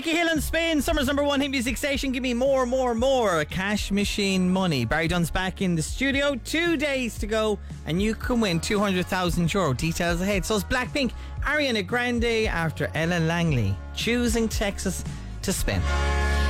Becky Hill and Spin, summer's number one hit music station. Give me more. Cash Machine Money. Barry Dunn's back in the studio. 2 days to go, and you can win €200,000. Details ahead. So it's Blackpink, Ariana Grande after Ella Langley. Choosing Texas to Spin.